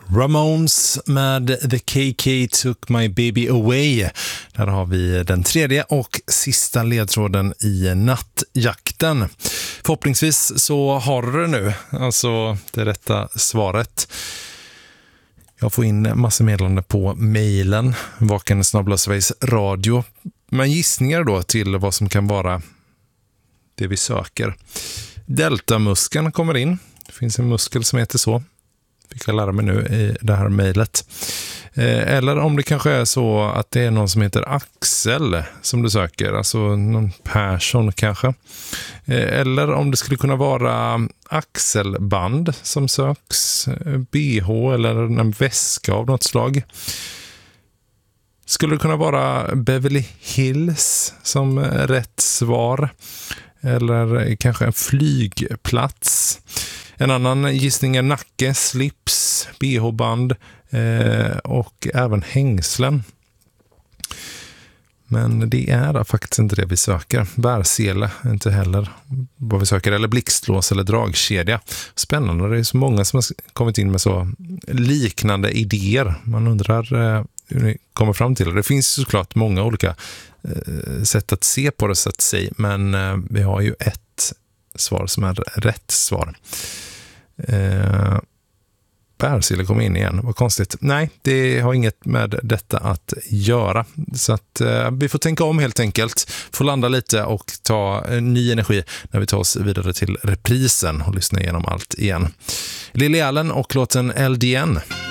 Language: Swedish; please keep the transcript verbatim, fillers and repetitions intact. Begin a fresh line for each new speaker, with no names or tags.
Ramones med The K K Took My Baby Away. Där har vi den tredje och sista ledtråden i nattjakten. Förhoppningsvis så har du det nu, alltså det rätta svaret. Jag får in massa meddelande på mejlen vaken snabel-a Sveriges Radio. Men gissningar då till vad som kan vara det vi söker. Deltamuskeln kommer in. Det finns en muskel som heter så. Fick jag lära mig nu i det här mejlet. Eller om det kanske är så att det är någon som heter Axel som du söker. Alltså någon person kanske. Eller om det skulle kunna vara axelband som söks. B H eller en väska av något slag. Skulle det kunna vara Beverly Hills som rätt svar? Eller kanske en flygplats. En annan gissning är nacke, slips, B H-band eh, och även hängslen. Men det är faktiskt inte det vi söker. Bärsele inte heller vad vi söker. Eller blixtlås eller dragkedja. Spännande, det är så många som har kommit in med så liknande idéer. Man undrar eh, hur ni kommer fram till det. Det finns såklart många olika eh, sätt att se på det så att säga. Men eh, vi har ju ett svar som är rätt svar. Eh, Bärsele kom in igen, vad konstigt. Nej, det har inget med detta att göra. Så att eh, vi får tänka om helt enkelt. Få landa lite och ta eh, ny energi när vi tar oss vidare till reprisen och lyssna igenom allt igen. Lily Allen och låten L D N.